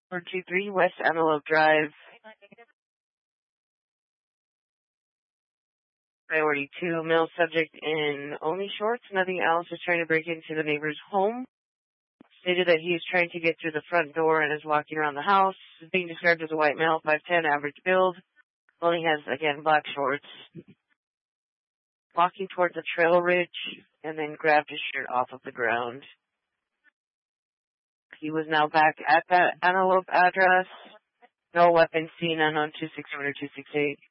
423 West Antelope Drive. Priority 2, male subject in only shorts, nothing else, is trying to break into the neighbor's home. Stated that he is trying to get through the front door and is walking around the house. Is being described as a white male, 5'10", average build. Only has, again, black shorts. Walking towards a trail ridge and then grabbed his shirt off of the ground. He was now back at that Antelope address. No weapon seen, unknown 261 or 268.